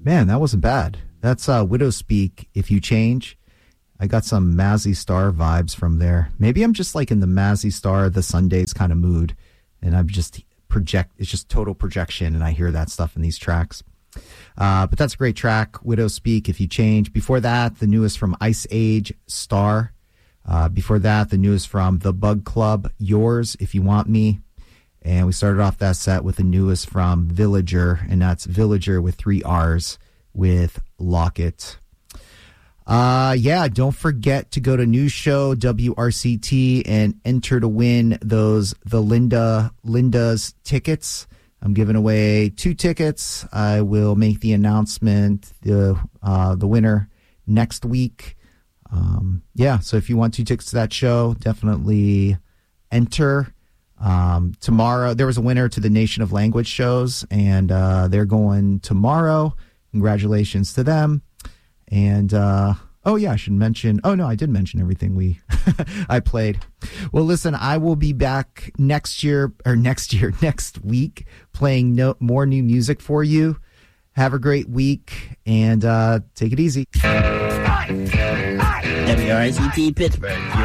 Man, that wasn't bad. That's Widow Speak, If You Change. I got some Mazzy Star vibes from there. Maybe I'm just like in the Mazzy Star, the Sundays kind of mood, and I'm just it's just total projection, and I hear that stuff in these tracks. But that's a great track, Widow Speak, If You Change. Before that, the newest from Ice Age, Star. Before that, the newest from The Bug Club, Yours, If You Want Me. And we started off that set with the newest from Villager, and that's Villager with 3 R's with Locket. Don't forget to go to News Show WRCT and enter to win Linda's tickets. I'm giving away 2 tickets. I will make the announcement, the winner next week. So if you want 2 tickets to that show, definitely enter. Tomorrow, there was a winner to the Nation of Language shows, and they're going tomorrow. Congratulations to them. And, I should mention, I did mention everything I played. Well, listen, I will be back next week playing more new music for you. Have a great week and take it easy. WRCT Pittsburgh,